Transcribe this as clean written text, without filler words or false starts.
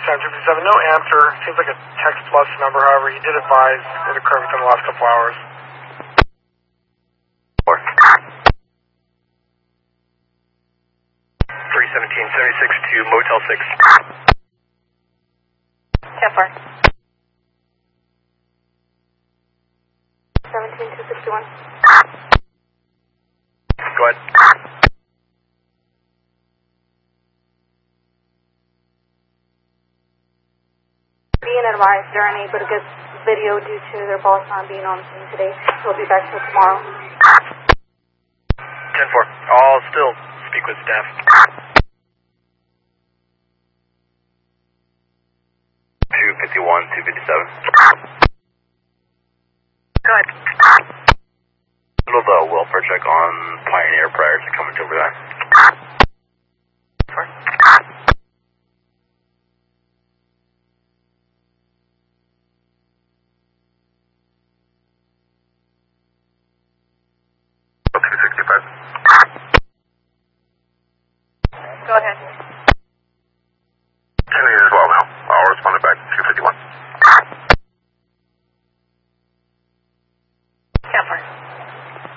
257, no answer. Seems like a text plus number, however, he did advise it occurred within the last couple hours. 317-76 to Motel 6. 10-4. 17261. Go ahead. Being advised they're unable to get video due to their boss not being on scene today. He'll be back till tomorrow. 10-4. I'll still speak with staff. 251, 257. Good. Handle the welfare check on Pioneer prior to coming to over there.